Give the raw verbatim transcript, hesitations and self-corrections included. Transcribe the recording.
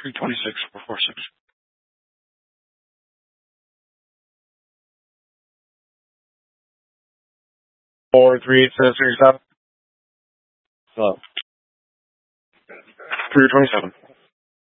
three twenty-six, four forty-six. four three eight seven three seven. Hello. three twenty-seven.